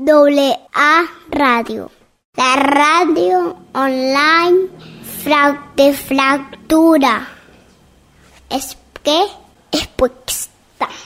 AA Radio. La radio online de fractura. Es que es